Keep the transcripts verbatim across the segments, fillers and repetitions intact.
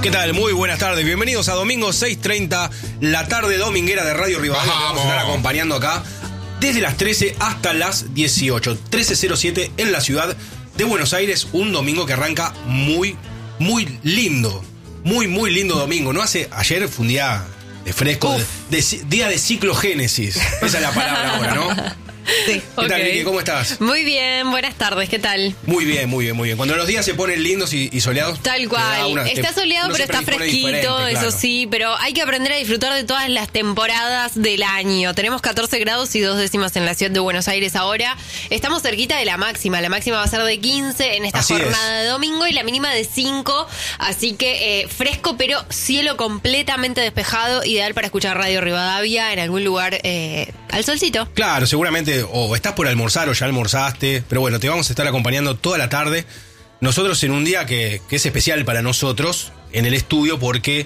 ¿Qué tal? Muy buenas tardes. Bienvenidos a domingo seis treinta, la tarde dominguera de Radio Rivadavia. Vamos a estar acompañando acá desde las trece hasta las dieciocho. trece cero siete en la ciudad de Buenos Aires. Un domingo que arranca muy, muy lindo. Muy, muy lindo domingo. ¿No? Hace, ayer fue un día de fresco, de, de, día de ciclogénesis. Esa es la palabra ahora, ¿no? Sí. ¿Qué Okay. tal, Vicky? ¿Cómo estás? Muy bien, buenas tardes, ¿qué tal? Muy bien, muy bien, muy bien. Cuando los días se ponen lindos y, y soleados. Tal cual. Una, está te, soleado, pero está fresquito, claro. Eso sí, pero hay que aprender a disfrutar de todas las temporadas del año. Tenemos catorce grados y dos décimas en la ciudad de Buenos Aires ahora. Estamos cerquita de la máxima. La máxima va a ser de quince en esta así jornada es. de domingo y la mínima de cinco. Así que eh, fresco, pero cielo completamente despejado. Ideal para escuchar Radio Rivadavia en algún lugar eh, al solcito. Claro, seguramente. O estás por almorzar o ya almorzaste, pero bueno, te vamos a estar acompañando toda la tarde. Nosotros en un día que, que es especial para nosotros en el estudio porque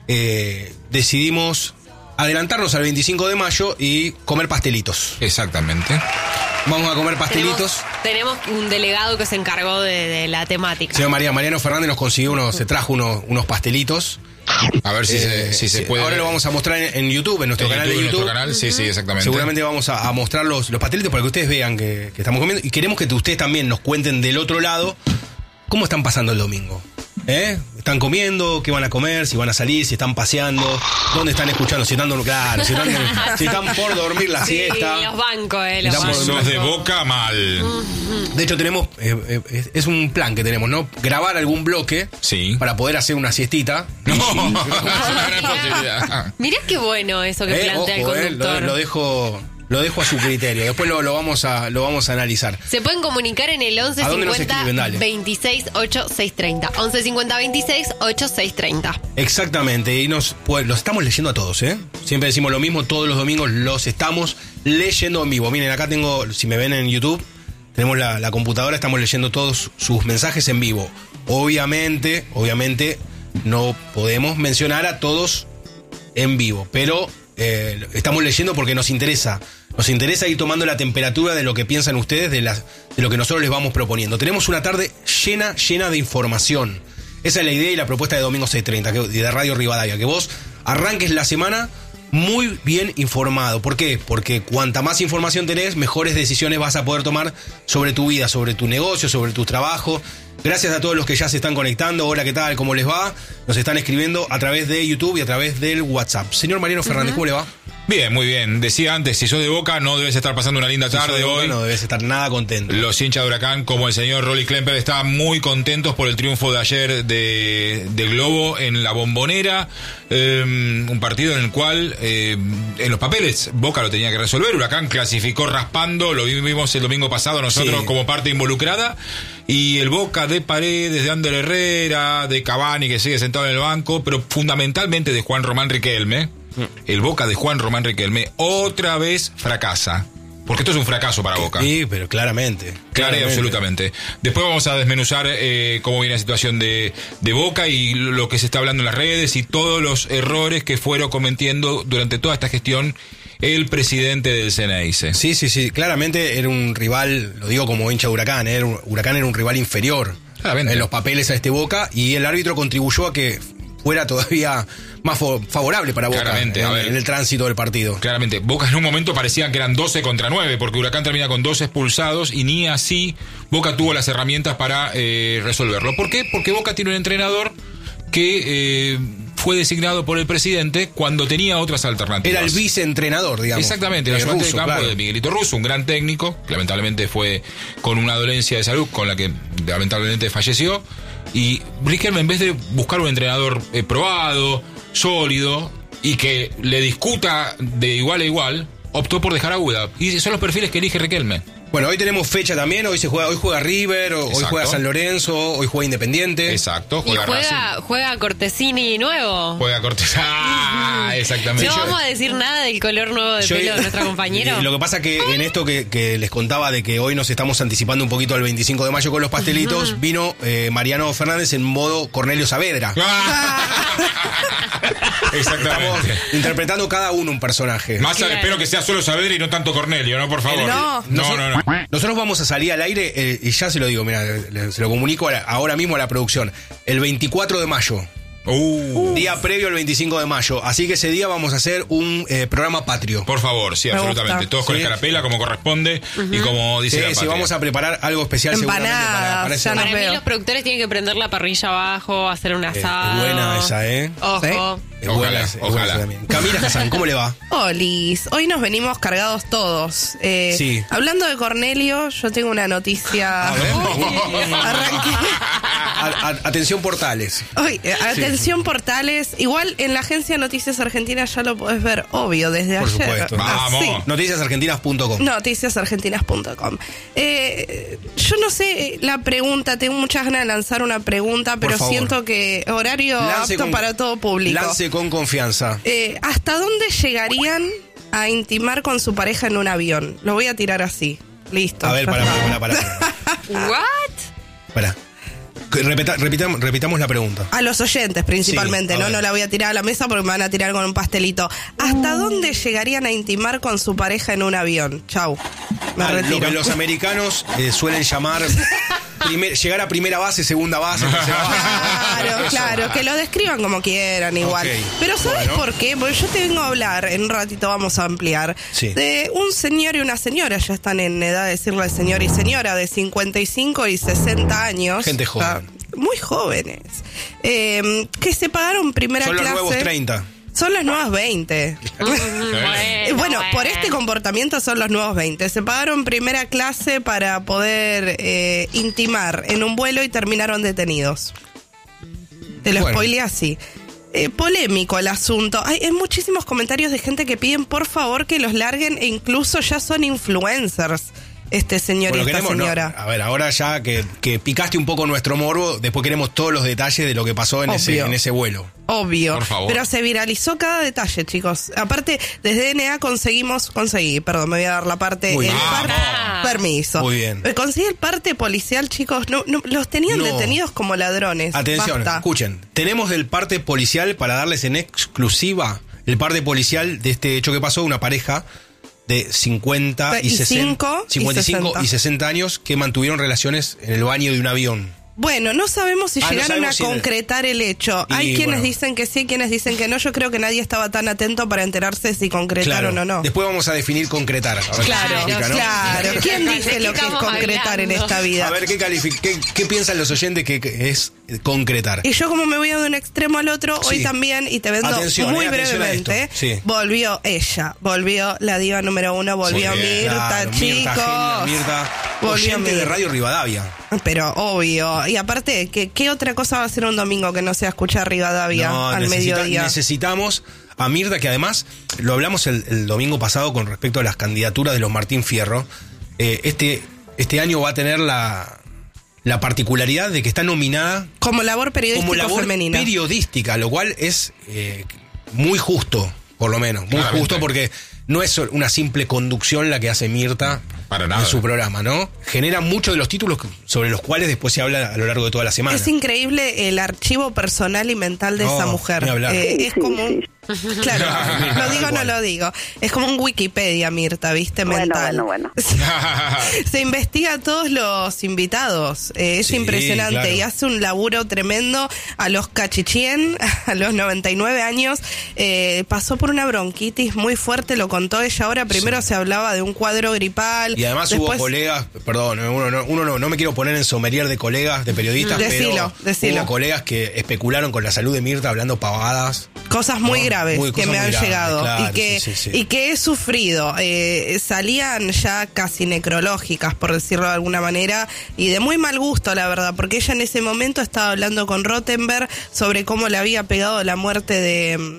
eh, decidimos adelantarnos al veinticinco de mayo y comer pastelitos. Exactamente. Vamos a comer pastelitos. Tenemos, tenemos un delegado que se encargó de, de la temática. Señor María, Mariano Fernández nos consiguió unos, se trajo unos, unos pastelitos. A ver si, eh, se, si se sí, puede. Ahora lo vamos a mostrar en, en YouTube, en nuestro en canal YouTube, de YouTube. En nuestro canal, sí, sí, exactamente. Seguramente vamos a, a mostrar los, los pastelitos para que ustedes vean que, que estamos comiendo. Y queremos que ustedes también nos cuenten del otro lado cómo están pasando el domingo. ¿Eh? ¿Están comiendo? ¿Qué van a comer? ¿Si van a salir? ¿Si están paseando? ¿Dónde están escuchando? Si están, claro, si están, si están por dormir la sí, siesta. Los bancos, eh, los si bancos. sos de Boca, mal. De hecho, tenemos, eh, eh, es un plan que tenemos, ¿no? Grabar algún bloque sí. para poder hacer una siestita. No, es una gran posibilidad. Mirá qué bueno eso que eh, plantea ojo, el conductor. Eh, lo, lo dejo... Lo dejo a su criterio. Después lo, lo, vamos a, lo vamos a analizar. Se pueden comunicar en el once cincuenta veintiséis ochenta y seis treinta. once cincuenta veintiséis ochenta y seis treinta. Exactamente. Y nos pues, los estamos leyendo a todos, ¿eh? Siempre decimos lo mismo. Todos los domingos los estamos leyendo en vivo. Miren, acá tengo, si me ven en YouTube, tenemos la, la computadora. Estamos leyendo todos sus mensajes en vivo. Obviamente, obviamente, no podemos mencionar a todos en vivo. Pero... Eh, estamos leyendo porque nos interesa Nos interesa ir tomando la temperatura de lo que piensan ustedes, de, las, de lo que nosotros les vamos proponiendo. Tenemos una tarde llena, llena de información. Esa es la idea y la propuesta de Domingo seis treinta, que, de Radio Rivadavia, que vos arranques la semana muy bien informado. ¿Por qué? Porque cuanta más información tenés, mejores decisiones vas a poder tomar sobre tu vida, sobre tu negocio, sobre tu trabajo. Gracias a todos los que ya se están conectando. Hola, ¿qué tal? ¿Cómo les va? Nos están escribiendo a través de YouTube y a través del WhatsApp. Señor Mariano Fernández, uh-huh. ¿Cómo le va? Bien, muy bien. Decía antes, si sos de Boca, no debes estar pasando una linda tarde si hoy. Boca, no debes estar nada contento. Los hinchas de Huracán, como el señor Rolly Klemper, estaban muy contentos por el triunfo de ayer de, de Globo en la Bombonera. Eh, un partido en el cual, eh, en los papeles, Boca lo tenía que resolver. Huracán clasificó raspando, lo vimos el domingo pasado nosotros sí. como parte involucrada. Y el Boca de Paredes, de Ander Herrera, de Cavani, que sigue sentado en el banco, pero fundamentalmente de Juan Román Riquelme. El Boca de Juan Román Riquelme otra vez fracasa. Porque esto es un fracaso para Boca. Sí, pero claramente. Claro y absolutamente. Después vamos a desmenuzar eh, cómo viene la situación de, de Boca y lo que se está hablando en las redes y todos los errores que fueron cometiendo durante toda esta gestión el presidente del Ceneice. Sí, sí, sí. Claramente era un rival, lo digo como hincha de Huracán, era un, Huracán era un rival inferior claramente en los papeles a este Boca y el árbitro contribuyó a que fuera todavía más favorable para Boca en, en el tránsito del partido. Claramente, Boca en un momento parecía que eran doce contra nueve, porque Huracán termina con dos expulsados y ni así Boca tuvo las herramientas para eh, resolverlo. ¿Por qué? Porque Boca tiene un entrenador que eh, fue designado por el presidente cuando tenía otras alternativas. Era el viceentrenador, digamos. Exactamente, el ayudante de campo claro. de Miguelito Russo, un gran técnico, que lamentablemente fue con una dolencia de salud con la que lamentablemente falleció. Y Riquelme, en vez de buscar un entrenador eh, probado, sólido y que le discuta de igual a igual, optó por dejar a Uda. Y son los perfiles que elige Riquelme. Bueno, hoy tenemos fecha también, hoy se juega, hoy juega River, Exacto. hoy juega San Lorenzo, hoy juega Independiente. Exacto, juega y juega, juega Cortesini nuevo. Juega Cortesini, ah, exactamente. No vamos a decir nada del color nuevo de Yo, pelo de nuestra compañera. Lo que pasa que en esto que, que les contaba de que hoy nos estamos anticipando un poquito al veinticinco de mayo con los pastelitos, uh-huh. vino eh, Mariano Fernández en modo Cornelio Saavedra. Exactamente. Estamos interpretando cada uno un personaje. Más claro. Espero que sea solo Saavedra y no tanto Cornelio, ¿no? Por favor. No, no, no. no. Nosotros vamos a salir al aire, eh, y ya se lo digo, mira, se lo comunico a la, ahora mismo a la producción. El veinticuatro de mayo Uh. Día previo al veinticinco de mayo. Así que ese día vamos a hacer un eh, programa patrio. Por favor, sí, Me absolutamente. gusta. Todos con Sí. escarapela, como corresponde, uh-huh. y como dice Sí, la sí, patria. vamos a preparar algo especial seguramente para, para ese ya día. nos Para mí veo. los productores tienen que prender la parrilla abajo, hacer un Eh, asado. es buena esa, ¿eh? Ojo. ¿Sí? Es Ojalá, buena, es buena ojalá. esa también. Camila Hassan, ¿cómo le va? Olis, hoy nos venimos cargados todos. Eh, Sí. Hablando de Cornelio, yo tengo una noticia. A ver. Arranqué. A- a- atención portales. Hoy, eh, atención portales. Igual en la agencia Noticias Argentinas ya lo podés ver, obvio, desde Por ayer. supuesto. Ah, Vamos. sí. noticias argentinas punto com. noticias argentinas punto com. Eh, yo no sé la pregunta, tengo muchas ganas de lanzar una pregunta, pero favor. siento que horario Lance apto con- para todo público. Lance con confianza. Eh, ¿Hasta dónde llegarían a intimar con su pareja en un avión? Lo voy a tirar así. Listo. A ver, ya para, está. para, para, para. ¿What? Para. Repita- repitamos, repitamos la pregunta. A los oyentes principalmente, Sí, a ¿no? ver. No la voy a tirar a la mesa porque me van a tirar con un pastelito. ¿Hasta Uh. dónde llegarían a intimar con su pareja en un avión? Chau. Me Ah, lo retiro. que los americanos eh, suelen llamar primer- llegar a primera base, segunda base, tercera base. Claro, Eso. claro, que lo describan como quieran igual. Ok, Pero ¿sabes bueno. por qué? Porque yo te vengo a hablar, en un ratito vamos a ampliar, Sí. de un señor y una señora, ya están en edad de decirle señor y señora, de cincuenta y cinco y sesenta años. Gente joven. O sea, muy jóvenes. Eh, que se pagaron primera Son los clase. nuevos treinta. Son las nuevas veinte. Bueno, Bueno, por este comportamiento son los nuevos veinte. Se pagaron primera clase para poder eh, intimar en un vuelo y terminaron detenidos. Te lo Bueno. spoileé así. Eh, polémico el asunto. Hay, hay muchísimos comentarios de gente que piden por favor que los larguen e incluso ya son influencers. Este señor Bueno, y esta queremos, no, señora. a ver, ahora ya que, que picaste un poco nuestro morbo, después queremos todos los detalles de lo que pasó en, ese, Obvio. en ese vuelo. Obvio. Por favor. Pero se viralizó cada detalle, chicos. Aparte, desde D N A conseguimos, conseguí, perdón, me voy a dar la parte. Muy el bien. parte- Vamos. permiso. Muy bien. Eh, Conseguí el parte policial, chicos. No, no, los tenían No. detenidos como ladrones. Atención, Basta. escuchen. Tenemos el parte policial para darles en exclusiva el parte policial de este hecho que pasó, una pareja de cincuenta y Y sesenta, cinco y cincuenta y cinco sesenta. y sesenta años que mantuvieron relaciones en el baño de un avión. Bueno, no sabemos si Ah, no llegaron sabemos a si- concretar el hecho. Y, Hay quienes bueno. dicen que sí, hay quienes dicen que no. Yo creo que nadie estaba tan atento para enterarse si concretaron o no. Después vamos a definir concretar. A ver qué Claro, significa, ¿no? claro. ¿Quién ¿De dice qué lo que es estamos concretar en hablando? esta vida? A ver qué, califi- qué, qué piensan los oyentes que, que es concretar. Y yo como me voy de un extremo al otro, hoy Sí. también, y te vendo Atención, muy eh, atención a brevemente, esto. Sí. volvió ella, volvió la diva número uno, volvió Muy bien. Mirta, Claro, chicos. Mirta, genia, Mirta, Volvió oyente de Mirta. Radio Rivadavia. Pero obvio, y aparte, ¿qué, ¿qué otra cosa va a ser un domingo que no sea escuchar Rivadavia No, al necesita- mediodía? necesitamos a Mirta, que además lo hablamos el, el domingo pasado con respecto a las candidaturas de los Martín Fierro. Eh, este, este año va a tener la, la particularidad de que está nominada Como labor periodística como labor femenina. periodística, lo cual es eh, muy justo, por lo menos. Muy Claramente. justo porque no es una simple conducción la que hace Mirta Para nada. en su programa, ¿no? Genera muchos de los títulos sobre los cuales después se habla a lo largo de toda la semana. Es increíble el archivo personal y mental de No, esa mujer. ni hablar. Eh, Sí, es sí, como un- sí. Claro, Mirta, lo digo o tal no cual. lo digo. Es como un Wikipedia, Mirta, ¿viste? Bueno, Mental. bueno, bueno. Se investiga a todos los invitados. Eh, es Sí, impresionante. claro. Y hace un laburo tremendo a los cachichien, a los noventa y nueve años. Eh, pasó por una bronquitis muy fuerte, lo contó ella ahora. Primero Sí. se hablaba de un cuadro gripal. Y además después- hubo colegas, perdón, uno no, uno no, no me quiero poner en sommelier de colegas, de periodistas, Decilo, pero decilo. hubo colegas que especularon con la salud de Mirta hablando pavadas. Cosas muy No, graves muy- que cosas me muy han graves, llegado claro, y que sí, sí, sí. y que he sufrido. Eh, salían ya casi necrológicas, por decirlo de alguna manera, y de muy mal gusto, la verdad, porque ella en ese momento estaba hablando con Rottenberg sobre cómo le había pegado la muerte de mm,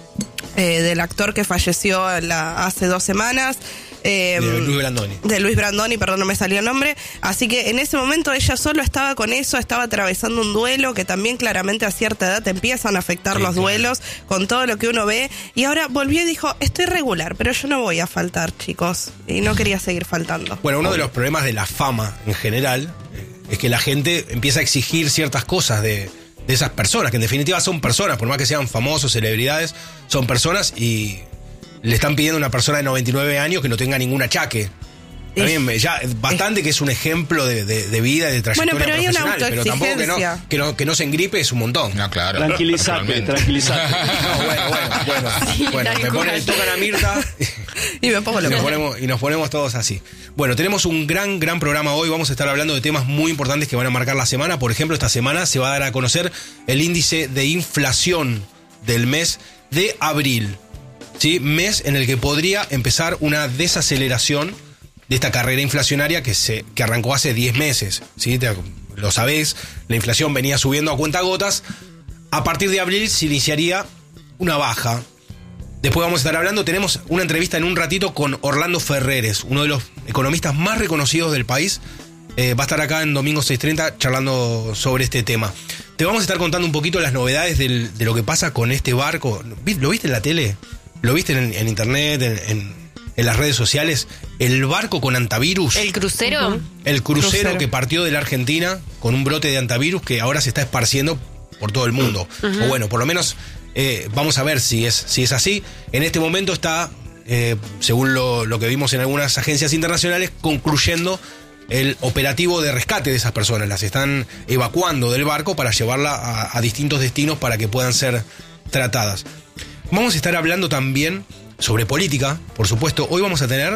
eh, del actor que falleció la- hace dos semanas. Eh, De Luis Brandoni. de Luis Brandoni, perdón, no me salió el nombre. Así que en ese momento ella solo estaba con eso, estaba atravesando un duelo que también claramente a cierta edad te empiezan a afectar Sí, los claro. duelos con todo lo que uno ve. Y ahora volvió y dijo, estoy regular, pero yo no voy a faltar, chicos. Y no quería seguir faltando. Bueno, uno de los problemas de la fama en general eh, es que la gente empieza a exigir ciertas cosas de, de esas personas, que en definitiva son personas, por más que sean famosos, celebridades, son personas y le están pidiendo a una persona de noventa y nueve años que no tenga ningún achaque. También ya bastante es, que es un ejemplo de, de, de vida y de trayectoria bueno, pero profesional, hay una pero tampoco que no, que no que no se engripe es un montón. No, claro. Tranquilízate, tranquilízate. No, bueno, bueno, bueno, Sí, bueno, me pone el tocan a Mirta y me pongo y lo nos que ponemos y nos ponemos todos así. Bueno, tenemos un gran gran programa hoy, vamos a estar hablando de temas muy importantes que van a marcar la semana. Por ejemplo, esta semana se va a dar a conocer el índice de inflación del mes de abril. ¿Sí? Mes en el que podría empezar una desaceleración de esta carrera inflacionaria que se que arrancó hace diez meses, ¿sí? Te, lo sabés, la inflación venía subiendo a cuentagotas. A partir de abril se iniciaría una baja. Después vamos a estar hablando, tenemos una entrevista en un ratito con Orlando Ferreres, uno de los economistas más reconocidos del país. Eh, va a estar acá en domingo seis treinta charlando sobre este tema. Te vamos a estar contando un poquito las novedades del, de lo que pasa con este barco. ¿Lo viste en la tele? ¿Lo viste en, en internet, en, en, en las redes sociales? El barco con antivirus. ¿El crucero? Uh-huh. El crucero, crucero que partió de la Argentina con un brote de antivirus que ahora se está esparciendo por todo el mundo. Uh-huh. O bueno, por lo menos eh, vamos a ver si es, si es así. En este momento está, eh, según lo, lo que vimos en algunas agencias internacionales, concluyendo el operativo de rescate de esas personas. Las están evacuando del barco para llevarla a, a distintos destinos para que puedan ser tratadas. Vamos a estar hablando también sobre política, por supuesto. Hoy vamos a tener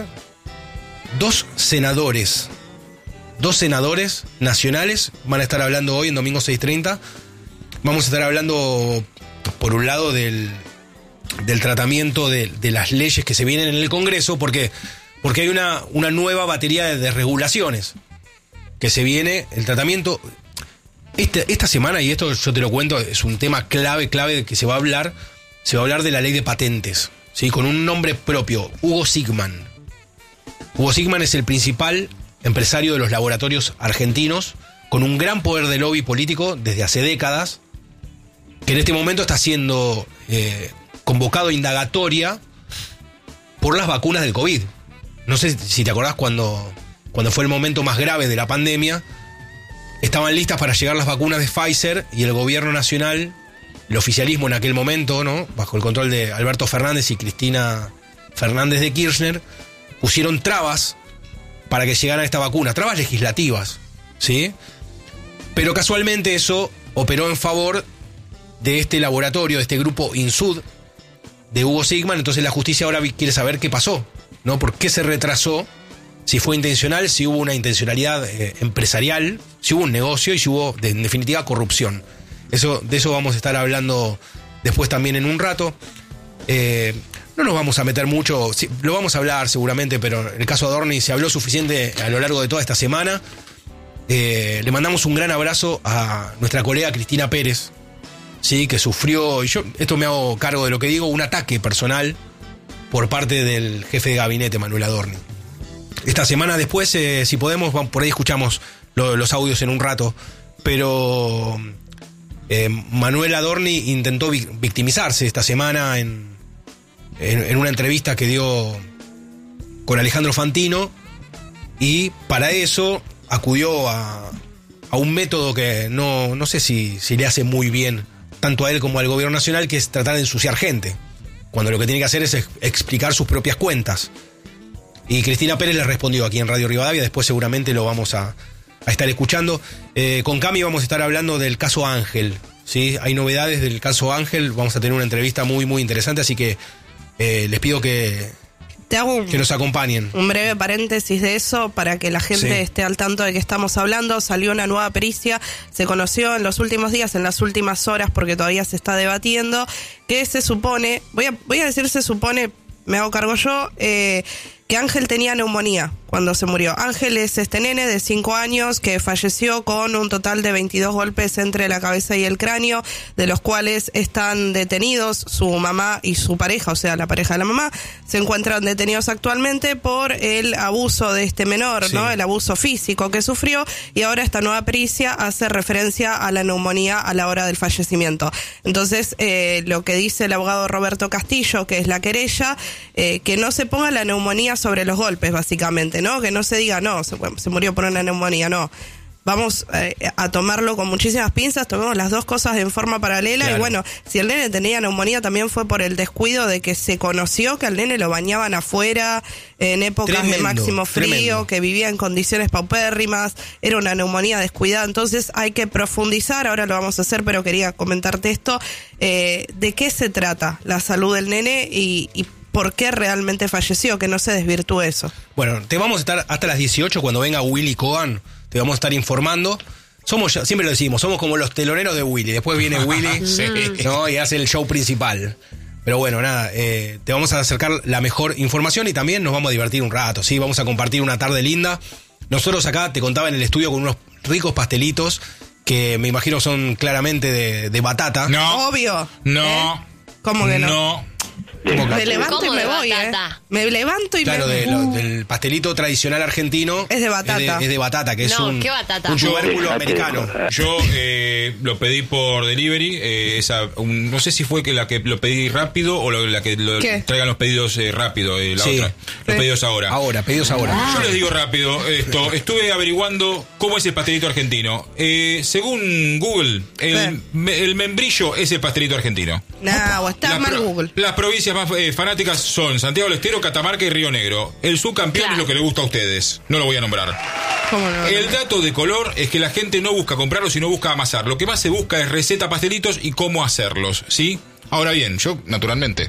dos senadores, dos senadores nacionales, van a estar hablando hoy en domingo seis treinta. Vamos a estar hablando, por un lado, del, del tratamiento de, de las leyes que se vienen en el Congreso, porque, porque hay una, una nueva batería de desregulaciones que se viene, el tratamiento. Este, esta semana, y esto yo te lo cuento, es un tema clave, clave que se va a hablar. Se va a hablar de la ley de patentes, ¿sí? Con un nombre propio, Hugo Sigman. Hugo Sigman es el principal empresario de los laboratorios argentinos, con un gran poder de lobby político desde hace décadas, que en este momento está siendo eh, convocado a indagatoria por las vacunas del COVID. No sé si te acordás cuando, cuando fue el momento más grave de la pandemia, estaban listas para llegar las vacunas de Pfizer y el gobierno nacional, el oficialismo en aquel momento, ¿no?, bajo el control de Alberto Fernández y Cristina Fernández de Kirchner, pusieron trabas para que llegaran esta vacuna, trabas legislativas, ¿sí? Pero casualmente eso operó en favor de este laboratorio, de este grupo INSUD, de Hugo Sigman. Entonces la justicia ahora quiere saber qué pasó, ¿no? ¿Por qué se retrasó? Si fue intencional, si hubo una intencionalidad eh, empresarial, si hubo un negocio y si hubo, de, en definitiva, corrupción. Eso, de eso vamos a estar hablando después también en un rato. Eh, no nos vamos a meter mucho, sí, lo vamos a hablar seguramente, pero en el caso Adorni se habló suficiente a lo largo de toda esta semana. Eh, le mandamos un gran abrazo a nuestra colega Cristina Pérez, sí, que sufrió, y yo esto me hago cargo de lo que digo, un ataque personal por parte del jefe de gabinete, Manuel Adorni. Esta semana después, eh, si podemos, por ahí escuchamos lo, los audios en un rato, pero... Eh, Manuel Adorni intentó victimizarse esta semana en, en, en una entrevista que dio con Alejandro Fantino, y para eso acudió a, a un método que no, no sé si, si le hace muy bien tanto a él como al gobierno nacional, que es tratar de ensuciar gente, cuando lo que tiene que hacer es ex- explicar sus propias cuentas. Y Cristina Pérez le respondió aquí en Radio Rivadavia, después seguramente lo vamos a a estar escuchando. Eh, con Cami vamos a estar hablando del caso Ángel, ¿sí? Hay novedades del caso Ángel, vamos a tener una entrevista muy, muy interesante, así que eh, les pido que, Te hago un, que nos acompañen. Un breve paréntesis de eso para que la gente sí. esté al tanto de que estamos hablando. Salió una nueva pericia, se conoció en los últimos días, en las últimas horas, porque todavía se está debatiendo, que se supone, voy a, voy a decir se supone, me hago cargo yo, eh, que Ángel tenía neumonía cuando se murió. Ángel es este nene de cinco años que falleció con un total de veintidós golpes entre la cabeza y el cráneo, de los cuales están detenidos su mamá y su pareja, o sea, la pareja de la mamá, se encuentran detenidos actualmente por el abuso de este menor, sí. ¿no? El abuso físico que sufrió, y ahora esta nueva pericia hace referencia a la neumonía a la hora del fallecimiento. Entonces, eh, lo que dice el abogado Roberto Castillo, que es la querella, eh, que no se ponga la neumonía sobre los golpes, básicamente, ¿no? Que no se diga, no, se, se murió por una neumonía, no. vamos eh, a tomarlo con muchísimas pinzas, tomemos las dos cosas en forma paralela. Claro. Y bueno, si el nene tenía neumonía también fue por el descuido de que se conoció que al nene lo bañaban afuera en épocas tremendo, de máximo frío, tremendo. Que vivía en condiciones paupérrimas, era una neumonía descuidada. Entonces hay que profundizar, ahora lo vamos a hacer, pero quería comentarte esto, eh, de qué se trata la salud del nene y, y por qué realmente falleció, que no se desvirtúe eso. Bueno, te vamos a estar hasta las dieciocho cuando venga Willy Cogan, te vamos a estar informando. Somos, siempre lo decimos, somos como los teloneros de Willy. Después viene Willy, sí. ¿no? Y hace el show principal. Pero bueno, nada, eh, te vamos a acercar la mejor información y también nos vamos a divertir un rato, ¿sí? Vamos a compartir una tarde linda. Nosotros acá, te contaba en el estudio, con unos ricos pastelitos que me imagino son claramente de, de batata. No. Obvio. No. ¿Eh? ¿Cómo que no? No. Me levanto y me voy, ¿eh? Me levanto y claro, me voy. Claro, de, del pastelito tradicional argentino. Es de batata. Es de, es de batata, que es no, un, ¿qué batata? un tubérculo americano. Yo eh, lo pedí por delivery. Eh, esa, un, no sé si fue que la que lo pedí rápido o lo, la que lo, traigan los pedidos eh, rápido. Eh, la sí. otra. Los sí. pedidos ahora. Ahora, pedidos ahora. Ah. Yo les digo rápido esto. Estuve averiguando cómo es el pastelito argentino. Eh, según Google, el, me, el membrillo es el pastelito argentino. No, está la mal pro, Google. Las provincias más eh, fanáticas son Santiago del Estero, Catamarca y Río Negro. El subcampeón claro. es lo que le gusta a ustedes. No lo voy a nombrar. ¿Cómo no? El dato de color es que la gente no busca comprarlo, sino busca amasar. Lo que más se busca es receta, pastelitos y cómo hacerlos, ¿sí? Ahora bien, yo, naturalmente,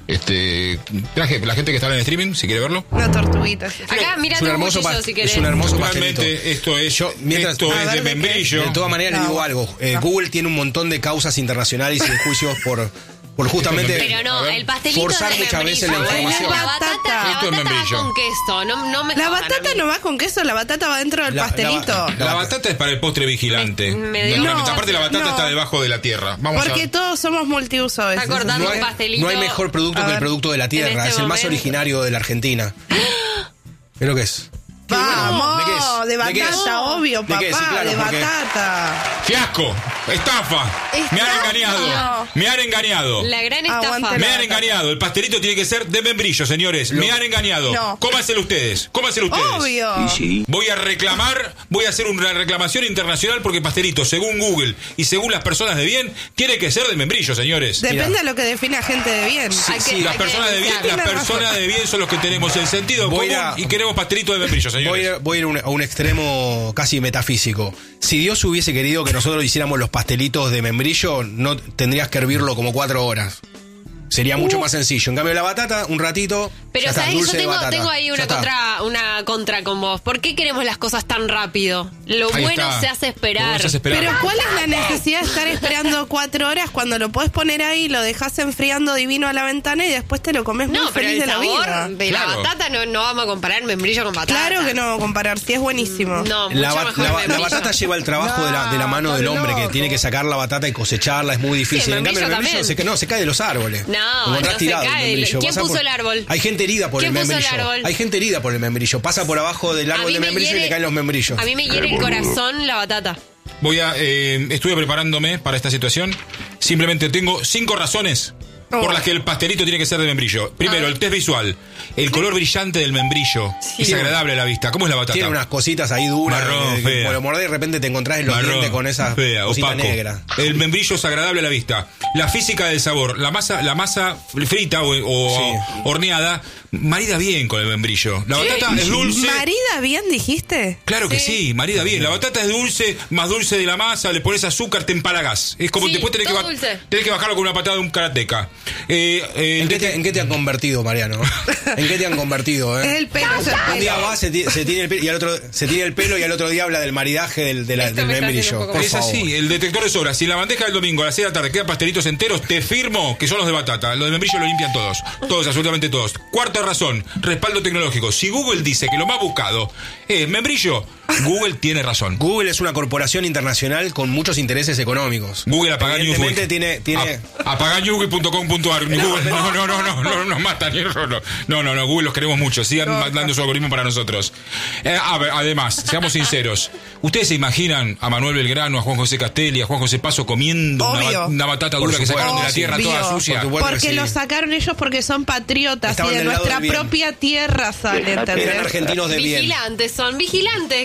este traje la gente que está en el streaming, si quiere verlo. Una tortuguita. Sí. Acá, mira tu cuchillo, pa- si querés. Es un hermoso pastelito. Realmente, esto es, yo, mientras, esto es de membrillo. De todas maneras, no. le digo algo. Eh, no. Google tiene un montón de causas internacionales y de juicios por... Por justamente pero no, el pastelito forzar de muchas veces la información. La batata, la batata va con queso, no, no me La batata no va con queso, la batata va dentro del la, pastelito. La, la, la batata es para el postre vigilante. Me, me no, aparte la batata no. está debajo de la tierra. Vamos Porque a... todos somos multiusos. Está cortando no hay, un pastelito. No hay mejor producto a que ver, el producto de la tierra. Este es el momento. Más originario de la Argentina. ¿Qué es lo que es? Vamos, ¿De, de batata, obvio, papá, de, sí, claro, de batata. Fiasco, estafa, estafa. Me han engañado, no. me han engañado. La gran estafa. Aguante me han engañado, el pastelito tiene que ser de membrillo, señores. Lo... Me han engañado. No. Cómanselo ustedes, cómanselo ustedes. Obvio. Sí, sí. Voy a reclamar, voy a hacer una reclamación internacional porque el pastelito, según Google y según las personas de bien, tiene que ser de membrillo, señores. Depende Mira. de lo que defina gente de bien. Sí, hay sí, que, las personas de bien, las personas de bien son los que tenemos el sentido voy común a... y queremos pastelito de membrillo. Voy a, voy a ir un, a un extremo casi metafísico. Si Dios hubiese querido que nosotros hiciéramos los pastelitos de membrillo, no tendrías que hervirlo como cuatro horas. Sería mucho uh. más sencillo. En cambio, la batata, un ratito. Pero, ¿sabes? Yo tengo, tengo ahí una contra, una contra con vos. ¿Por qué queremos las cosas tan rápido? Lo ahí bueno se hace, bueno se hace esperar. Pero, ¿cuál es la necesidad de estar esperando cuatro horas cuando lo podés poner ahí, lo dejás enfriando divino a la ventana y después te lo comes muy no, feliz de la vida? De claro. la batata no, no vamos a comparar membrillo con batata. Claro que no vamos a comparar, sí es buenísimo. No, la, mucho ba- mejor la, la batata lleva el trabajo no, de, la, de la mano del hombre, loco. Que tiene que sacar la batata y cosecharla, es muy difícil. Sí, en cambio, el membrillo se, no, se cae de los árboles. No, no se cae. ¿Quién puso por, el árbol? Hay gente herida por el membrillo. El hay gente herida por el membrillo. Pasa por abajo del árbol de membrillo hiere, y le caen los membrillos. A mí me hiere el corazón la batata. Voy a... Eh, estuve preparándome para esta situación. Simplemente tengo cinco razones oh. por las que el pastelito tiene que ser de membrillo. Primero, ah. el test visual. El color brillante del membrillo. Sí. Es agradable a la vista. ¿Cómo es la batata? Tiene unas cositas ahí duras. Marrón, que, fea. que, lo mordés y de repente te encontrás en los Marrón, dientes con esa fea, cosita opaco. negra. El membrillo es agradable a la vista. La física del sabor. La masa, la masa frita o, o sí. horneada marida bien con el membrillo. La batata sí. es dulce. ¿Marida bien dijiste? Claro que sí. sí, marida bien. La batata es dulce, más dulce de la masa, le pones azúcar, te empalagás. Es como sí, después tenés que, ba- tenés que bajarlo con una patada de un karateca. Eh, eh, ¿En, qué te, ¿En qué te han convertido, Mariano? ¿En qué te han convertido? Eh? Es el pelo. Es el un día va, se, t- se tiene el pelo y al otro se tiene el pelo y al otro día habla del maridaje del, de la, del membrillo. Es favor. Así, el detector de sobras. Si en la bandeja del domingo a las seis de la tarde quedan pastelitos enteros, te firmo que son los de batata. Los de membrillo lo limpian todos. Todos, absolutamente todos. Cuarta razón, respaldo tecnológico. Si Google dice que lo más buscado es membrillo, Google tiene razón. Google es una corporación internacional con muchos intereses económicos. Google apaga Newsweek. tiene, tiene... apaga newsweek punto com punto a r. No, no, no, no, no, no, nos matan. No, no, no, Google los queremos mucho. Sigan no, mandando no. su algoritmo para nosotros. Eh, a ver, además, seamos sinceros. ¿Ustedes se imaginan a Manuel Belgrano, a Juan José Castelli, a Juan José Paso comiendo una, una batata dura que sacaron de la tierra obvio. toda sucia? Por porque sí. lo sacaron ellos porque son patriotas Estaban y de nuestra propia tierra salen, ¿entendés? Eran argentinos de bien. Vigilantes, son vigilantes.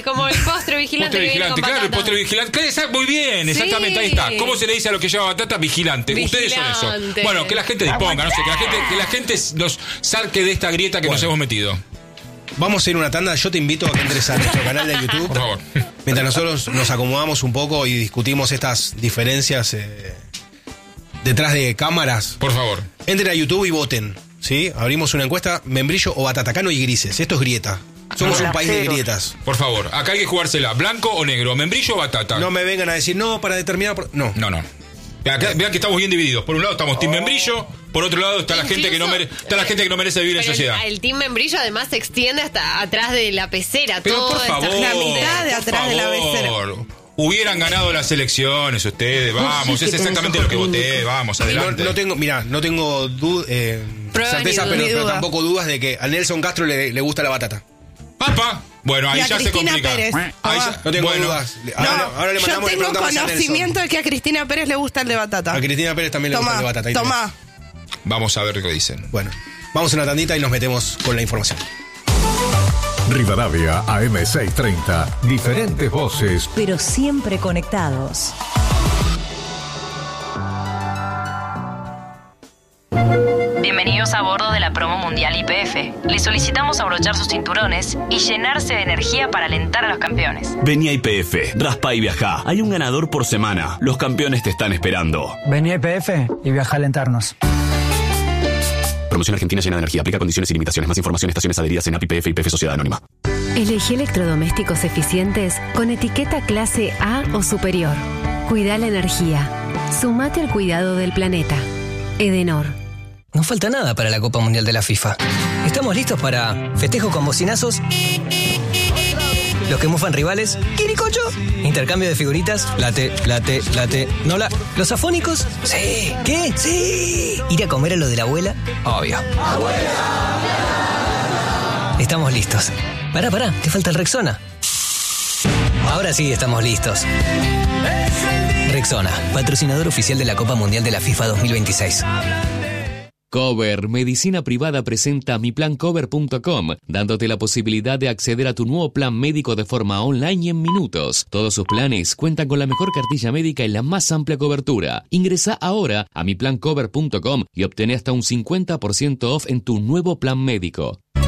como el postre vigilante. Postre que vigilante, viene con claro, el batata. postre vigilante. Muy bien, Sí. exactamente, ahí está. ¿Cómo se le dice a lo que lleva batata? Vigilante. Ustedes son eso. Vigilante. Bueno, que la gente disponga, no sé, que la gente, que la gente nos saque de esta grieta que Bueno. nos hemos metido. Vamos a ir a una tanda. Yo te invito a que entres a nuestro canal de YouTube. Por favor. Mientras nosotros nos acomodamos un poco y discutimos estas diferencias eh, detrás de cámaras. Por favor. Entren a YouTube y voten. ¿Sí? Abrimos una encuesta, membrillo o batata. Acá no hay grises, esto es grieta. Somos un país de grietas. Por favor, acá hay que jugársela. ¿Blanco o negro? ¿Membrillo o batata? No me vengan a decir, no, para determinar... por-". No. No, no. Acá, vean que estamos bien divididos. Por un lado estamos Team Membrillo, por otro lado está la Incluso, gente que no mere- está la gente que no merece vivir en Pero sociedad. El, el team membrillo además se extiende hasta atrás de la pecera. Pero todo por esta- favor, la mitad de por atrás de la favor. Hubieran ganado las elecciones ustedes, vamos, es exactamente lo que voté, vamos, No, adelante. no tengo, mira, no tengo du- eh, Pruebas certeza, ni pero, dudas. pero duda. tampoco dudas de que a Nelson Castro le, le gusta la batata. ¡Papa! Bueno, ahí Y a ya se Cristina complica. Pérez. Ahí Ah, ya- No tengo bueno, dudas. No, Ahora, ahora le yo mandamos le tengo preguntamos a conocimiento Nelson. de que a Cristina Pérez le gusta el de batata. A Cristina Pérez también le gusta el de Tomá, batata. Ahí tenés. tomá. Vamos a ver qué dicen. Bueno, vamos a una tandita y nos metemos con la información. Rivadavia A M seiscientos treinta. Diferentes voces. pero siempre conectados. Bienvenidos a bordo de la promo mundial Y P F. Les solicitamos abrochar sus cinturones y llenarse de energía para alentar a los campeones. Vení a Y P F, raspa y viajá. Hay un ganador por semana. Los campeones te están esperando. Vení a Y P F y viaja a alentarnos. Promoción Argentina llena de energía. Aplica condiciones y limitaciones. Más información, estaciones adheridas en A P I P F y P F Sociedad Anónima. Elegí electrodomésticos eficientes con etiqueta clase A o superior. Cuida la energía. Sumate al cuidado del planeta. Edenor. No falta nada para la Copa Mundial de la FIFA. Estamos listos para festejo con bocinazos, los que mufan rivales, quiricocho, intercambio de figuritas, late, late, late, no la... ¿Los afónicos? Sí. ¿Qué? Sí. Ir a comer a lo de la abuela, obvio. Estamos listos. Pará, pará, te falta el Rexona. Ahora sí estamos listos. Rexona, patrocinador oficial de la Copa Mundial de la FIFA dos mil veintiséis. Cover Medicina Privada presenta mi plan cover punto com, dándote la posibilidad de acceder a tu nuevo plan médico de forma online y en minutos. Todos sus planes cuentan con la mejor cartilla médica y la más amplia cobertura. Ingresa ahora a mi plan cover punto com y obtén hasta un cincuenta por ciento off en tu nuevo plan médico.